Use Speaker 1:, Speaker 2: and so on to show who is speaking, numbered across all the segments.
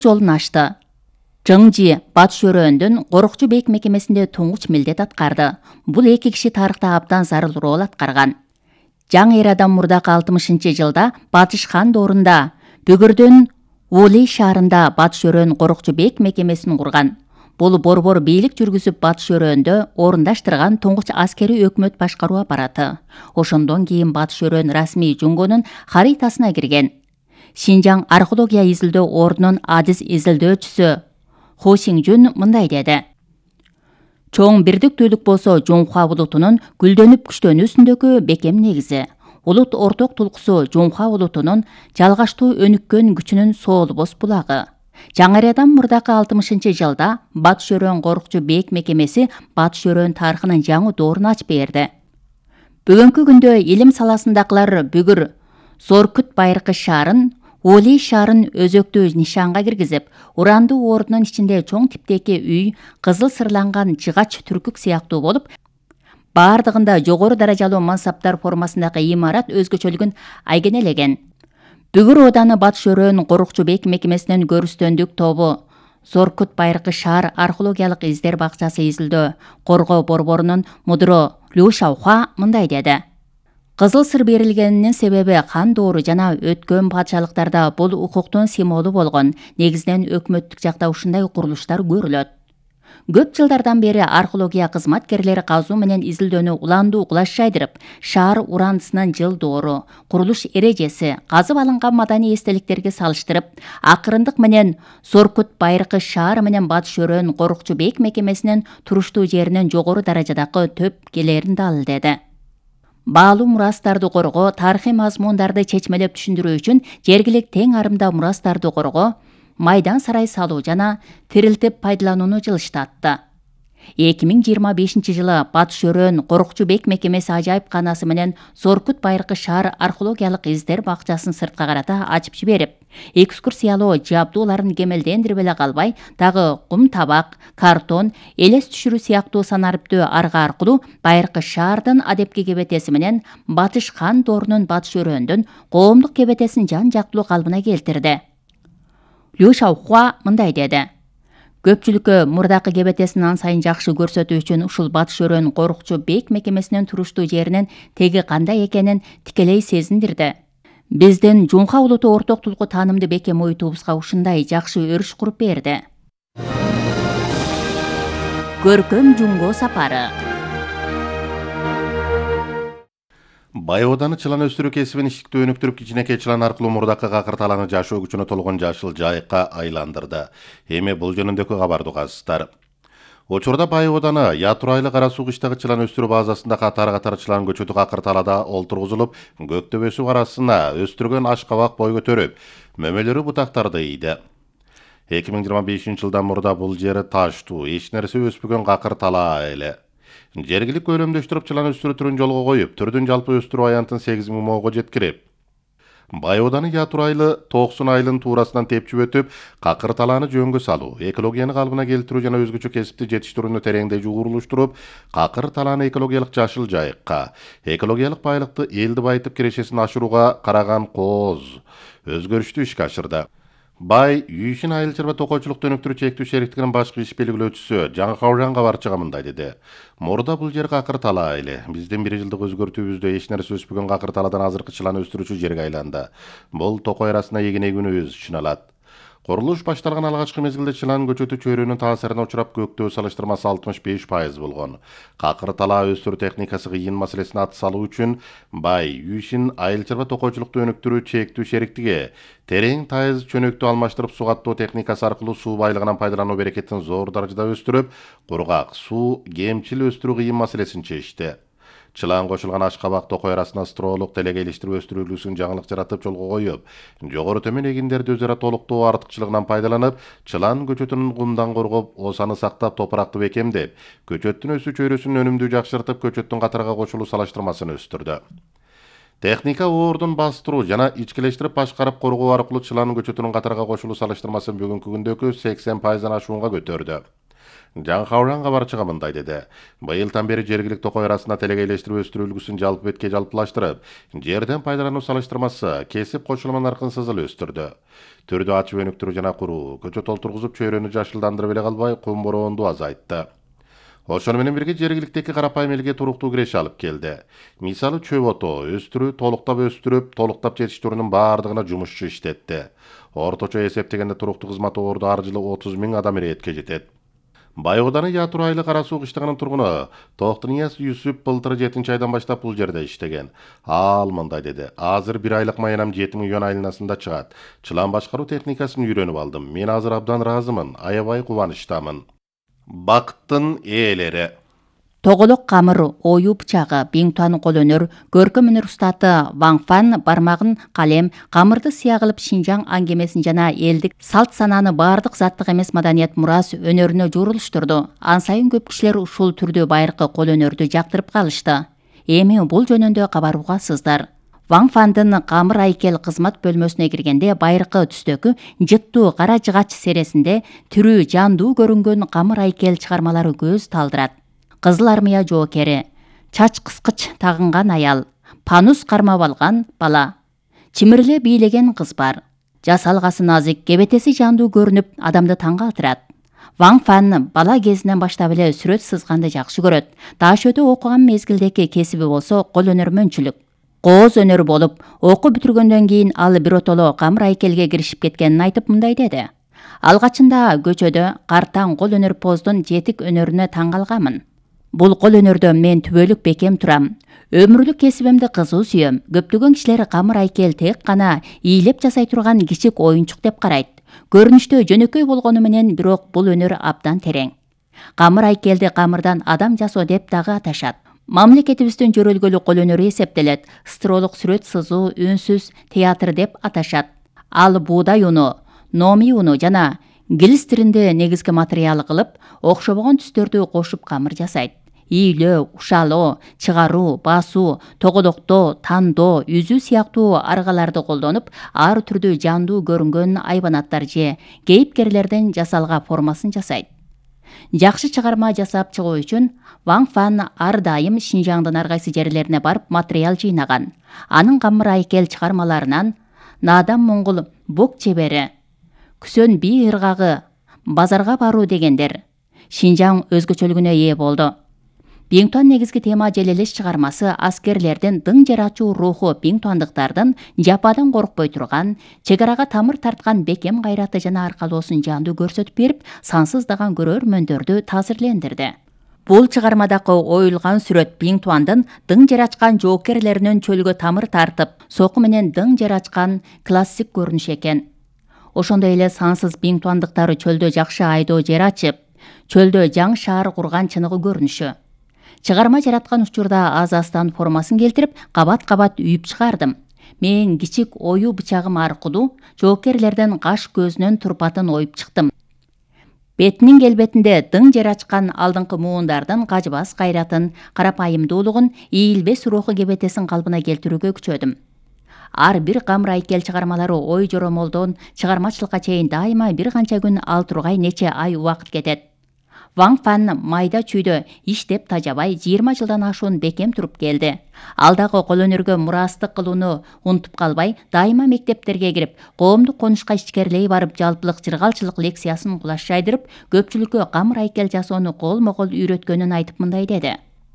Speaker 1: жолун ачты. Жыңжи Батыш өрөөндүн Корукчу бейик мекемесинде туңгуч милдет аткарды. Бул эки киши тарыхта абдан зарыл рол аткарган. Жаңы эрадан мурдакы 60-жылда Батыш хан доорунда Бүгүрдүн Улей шаарында Батыш өрөөнүн Корукчу бейик мекемесин курган. Бул борбор бийлик жүргүзүп Батыш өрөөндө орундаштырган туңгуч аскери өкмөт башкаруу аппараты. Ошондон кийин Батыш өрөөнүн расмий жунгонун харитасына кирген. Шинжаң археология изилдөө ордунун адис изилдөөчүсү Хо Сиңжүн мындай деди. Чоң бирдиктүүлүк болсо Жунхуа булутунун гүлдөнүп күчтөнүүсүндөгү бекем негизи. Улут орток тулкусу Жунхуа булутунун жалгаштуу өнүккөн күчүнүн соолбос булагы. Жаңы эрадан мурдакы 60-жылда Батыш өрөөнүн Корукчу бейик мекемеси Батыш өрөөнүн тарыхынын жаңы доорун ачып берди. Бүгүнкү күндө илим саласындагылар Бүгүр Зоркут байыркы шаарын, Улей шаарын өзөктүү нишанга киргизип, урандуу ордунун ичинде чоң типтеги үй, кызыл сырланган жыгач түркүк сыяктуу болуп, баардыгында жогору даражалуу мансаптар формасындагы имарат өзгөчөлүгүн айгенелеген. Бүгүр ооданы Батыш өрөөнүн Корукчу бейик мекемесинин көрүстөндүк тобу Зоркут байыркы шаар археологиялык издер бакчасы изилдөө коргоо борборунун мудро Лю Шаохуа мындай деди. Кызыл сыр берилгенинин себеби хан доору жана өткөн падышалыктарда бул укуктун символу болгон. Негизинен өкмөттүк жакта ушундай курулуштар көрүлөт. Көп жылдардан бери археология кызматкерлери казуу менен изилдөөнү уландуу кулаш жайдырып, шаар урандысынын жыл доору, курулуш эрежеси, казып алынган маданий эстеликтерге салыштырып, акырындык менен Зоркут байыркы шаар менен Батыш өрөөнүн Корукчу бейик мекемесинин туруштуу жеринин жогору даражадагы төп келерин далилдеди. Баалуу мурастарды коргоо, тарыхый мазмундарды чечмелеп түшүндүрүү үчүн жергилик тең арымда мурастарды коргоо, майдан сарай салуу жана тирилтип пайдаланууну жылыштатты. 2025-жылы Батыш өрөөнүн Корукчу бейик мекемеси ажайыпканасы менен Зоркут байыркы шаар археологиялык издер бакчасын сыртка карата ачып жиберип, экскурсиялоо жабдууларын кемелдендирип эле калбай, дагы кум табак, картон, элес түшүрүү сыяктуу санариптүү арга аркылуу байыркы шаардын адепки кебетеси менен Батыш хан доорунун Батыш өрөөндүн коомдук кебетесин жан жактылуу калыбына келтирди. Лю Шаохуа мындай деди. Көпчүлүккө мурдакы кебетесин ан сайын жакшы көрсөтүү үчүн ушул Батыш өрөөнүн Корукчу бейик мекемесинин туруштуу жеринин теги кандай экенин тикелей сезиндирди. Биздин Жунхуа улуту орток тулку таанымды бекем ойтубузга ушундай жакшы өрүш куруп берди. Көркөм Жунго сапары.
Speaker 2: Бай ооданы чылан өстүрүү кесибин иштикти өнүктүрүп, кичинекей чылан аркылуу мурдакы какыр талааны жашоо күчүнө толгон жашыл жайыкка айландырды. Эми бул жөнүндөгү кабарды угасыздар. Учурда Бай ооданы Ятурайлы Кара суу кыштагы чылан өстүрүү базасында катар чылан көчөтү какыр талаада олтургузулуп, көк төбөсү арасына өстүргөн ашкабак бой көтөрүп, мөмөлөрү бутактарды ийди. 2025-жылдан мурда бул жери таштуу, эч нерсе өспөгөн какыр талаа эле. Жергилик көлөмдөштүрүп чылан өстүрүү түрүн жолго коюп, түрдүн жалпы өстүрүү аянтын 8 мыңга жеткирип, Бай ооданы Ятурайлы 90 айылын туурасынан тепчип өтүп, какыр талааны жөнгө салуу, экологияны калыбына келтирүү жана өзгөчө кесипти жетиштирүүнү тереңдей жугурлуштуруп, какыр талааны экологиялык жашыл жайыкка, экологиялык байлыкты элди байытып кирешесин ашырууга караган кооз өзгөрүштүү ишке ашырды. Бай Үйшин айыл чарба токойчулукту өнүктүрүү чектүү шериктигинин башкы иш белгилөөчүсү Жаңы Каужан кабарчыга мындай деди. Мурда бул жер какыр талаа эле. Биздин 1 жылдык өзгөртүүбүздө эч нерсе өспөгөн какыр талаадан азыркы чылан өстүрүүчү жерге айланды. Бул токой арасына эгин эгүүнүбүз чыналат. Курулуш башталган алгачкы мезгилде чылан көчөтү чөйрөнүн таасирине учурап, көктөө салыштырмасы 65% болгон. Какыр талаа өстүрүү техникасы кыйын маселесине ат салуу үчүн Бай Үйшин айыл чарба токойчулукту өнүктүрүү чектүү шериктиги терең тайыз чөнөктү алмаштырып сугаттоо техникасы аркылуу суу байлыгынан пайдалануу берекетин зор даражада өстүрүп, кургак суу, кемчил өстүрүү кыйын маселесин чечти. Чылан кошулган ашкабак токой арасына строолук телекейлиштирип өстүрүүлүүсүн жаңылык жаратып жолго коюп, жогору төмөн эгиндерди өзара толуктоо артыкчылыгынан пайдаланып, чылан көчөтүнүн кумдан коргоп, осаны сактап, топуракты бекемдеп, көчөттүн өсүү чөйрөсүнүн өнүмдүү жакшыртып, көчөттүн катарга кошулуу салыштырмасын өстүрдү. Техника оордун бастыруу жана ичкилештирип башкарып коргоо аркылуу чылан көчөтүнүн катарга кошулуу салыштырмасын бүгүнкү күндөгү 80%дан ашуунга көтөрдү. Жан Хауran кабарчыга мындай деди. Быйылдан бери жергиликтүү токой арасында телегейлештирип өстүрүү үлгүсүн жалпы бетке жалпылаштырып, жерден пайдалануу салыштырмасы кесип кошулма наркын сызыл өстүрдү. Түрдү ачып өнүктүрүү жана куруу, көчөт толтургузуп чөйрөнү жашылдандырып эле калбай, кум бороонду азайтты. Ошону менен бирге жергиликтеги карапайым элге туруктуу киреше алып келди. Мисалы чөп ото өстүрүү, өстүрүп, толуктап жетиштирүүнүн баардыгына жумушчу иштетти. Орточо эсептегенде туруктуу кызмат орду ар жылы 30 000 адам иретке жетет. Байооданы Ятур айылы Кара Суу кыштагынын тургуну Токтунияз Юсуп былтыр 7-айдан баштап бул жерде иштеген. Ал мындай деди. Азыр 1 айлык маянам 7 000 юан айланасында чыгат. Чылан башкаруу техникасын үйрөнүп алдым. Мен азыр абдан ыраазымын, аябай кубанычтамын. Бактын ээлери.
Speaker 1: Тоголок камыр, ою бычагы, биңтуан кол өнөр, көркөм өнөр устаты Ван Фан бармагын калем, камырды сыя кылып Шинжаң аңгемесин жана элдик салт сананы баардык заттык эмес маданият мурас өнөрүнө журулуштурду. Ан сайын көп кишилер ушул түрдүү байыркы кол өнөрдү жактырып калышты. Эми бул жөнүндө кабар угасыздар. Ван Фандын камыр айкел кызмат бөлмөсүнө киргенде байыркы түстөгү жыттуу кара жыгач сересинде тирүү жандуу көрүнгөн камыр айкел чыгармалары көз талдырат. Кызыл армия жоокери, чач кыскыч тагынган аял, панус кармап алган бала, чимирле бийлеген кыз бар. Жасалгасы назик, кебетеси жандуу көрүнүп, адамды таң калтырат. Ван Фан бала кезинен баштап эле сүрөт сызганды жакшы көрөт. Таш өтө окуган мезгилдеки кесиби болсо кол өнөрмөнчүлүк. Кооз өнөр болуп, окуу бүтүргөндөн кийин ал биротоло камыр айкелге киришип кеткенин айтып мындай деди. Алгачында көчөдө картаң кол өнөр поздун жетик өнөрүнө таң калганмын. Бул кол өнөрдө мен түбөлүк бекем турам. Өмүрлүк кесибимди кызуу сүйөм. Көптөгөн кишилер камыр айкел тек гана ийилеп жасай турган кичик оюнчук деп карайт. Көрүнүштө жөнөкөй болгону менен бирок бул өнөр абдан терең. Камыр айкелди камырдан адам жасоо деп дагы аташат. Мамлекетибиздин жөрөлгөлү кол өнөрү эсептелет. Стролук сүрөт сызуу, үнсүз театр деп аташат. Ал буудай уну, номи уну жана гилс тиринде негизги материалы кылып, окшобогон түстөрдү кошуп камыр жасайт. Ийилөө, ушалоо, чыгаруу, басуу, тоголоктоо, тандоо, үзүү сыяктуу аргаларды колдонуп, ар түрдүү жандуу көрүнгөн айбанаттар же кейипкерлерден жасалга формасын жасайт. Жакшы чыгарма жасап чыгуу үчүн Ван Фан ар дайым Шинжаңдын ар кайсы жерлерине барып материал жыйнаган. Анын камыр айкел чыгармаларынан Надан Моңгол бук чебери, Күсөн бий ыргагы, базарга баруу дегендер Шинжаң өзгөчөлүгүнө ээ болду. Биңтуан негизги тема желелеш чыгармасы аскерлердин дың жер ачуу руху биңтуандыктардын жападан коркпой турган, чек арага тамыр тарткан бекем кайраты жана аркалоосун жандуу көрсөтүп берип, сансыздаган көрөрмөндөрдү таасирлендирди. Бул чыгармадагы оюлган сүрөт биңтуандын дың жер ачкан жоокерлеринин чөлгө тамыр тартып, соку менен дың жер ачкан классик көрүнүш экен. Ошондой эле сансыз биңтуандыктары чөлдө жакшы айдоо жер ачып, чөлдө жаңы шаар курган чыныгы көрүнүшү. Чыгарма жараткан учурда аз-аздан формасын келтирип, кабат-кабат үйүп чыгардым. Мен кичик ою бычагым аркылуу жоокерлерден каш көзүнөн турпатын оюп чыктым. Бетинин келбетинде дың жер ачкан алдыңкы муундардын кажыбас кайратын, карапайымдуулугун, ийилбес руху кебетесин калбына келтирүүгө күчөдүм. Ар бир камыр айкел чыгармалары ой жоромолдон чыгармачылыкка чейин дайыма бир канча күн ал тургай нече ай убакыт кетет. Ван Фан майда чүйдө иштеп тажабай 20 жылдан ашуун бекем туруп келди. Ал дагы кол өнөргө мурастык кылууну унутуп калбай, дайыма мектептерге кирип, коомдук конушка ичкерлей барып, жалпылык жыргалчылык лекциясын кулаш жайдырып, көпчүлүккө камыр айкел жасоону колмо-кол үйрөткөнүн айтып мындай деди.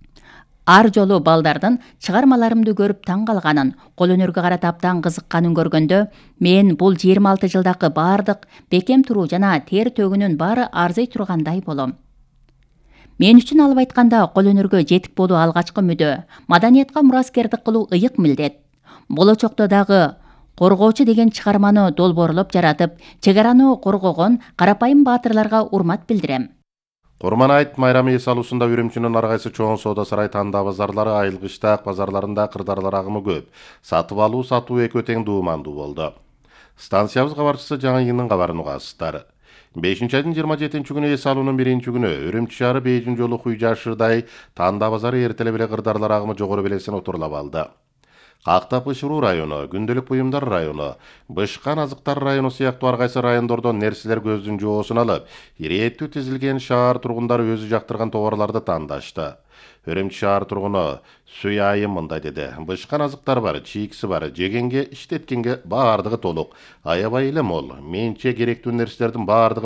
Speaker 1: Ар жолу балдардын чыгармаларымды көрүп таң калганын, кол өнөргө карата абдан кызыкканын көргөндө, мен бул 26 жылдагы баардык бекем туруу жана тер төгүнүн баары арзый тургандай болом. Мен үчүн алып айтканда кол өнөргө жетик болуу алгачкы мүдө, маданиятка мураскердик кылуу ыйык милдет. Болочокто дагы Коргоочу деген чыгарманы долбоорлоп жаратып, чек араны коргогон карапайым баатырларга урмат билдирем.
Speaker 2: Курман айт майрамы эс алуусунда Үрүмчүнүн ар кайсы чоң соода сарай танда базарлары айылгы иштак базарларында кырдаарлар агымы көп. Сатып алуу сатуу экөө тең дуумандуу болду. Станциябыз кабарчысы Жаңы Йыңдын кабарын угасыздар. 5-айдын 27-күнү эс алуунун 1-күнү Үрүмчү шаары Бейжин жолу Хуй Жашырдай танда базары эртелеп эле кырдаарлар агымы жогору белесин отурлап алды. Актап Ишыруу району, Күндөлүк буюмдар району, Бышкан Азыктар району сыяктуу ар кайсы райондордон нерселер көздүн жоосун алып, ирээттүү тизилген шаар тургундары өзү жактырган товарларды тандашты. Өрөмчү шаар тургуну Суй Айым мындай деди: Бышкан азыктар бар, чийкиси бар, жегенге, иштеткенге баардыгы толук. Аябай эле мол. Менче керектүү нерселердин баардыгы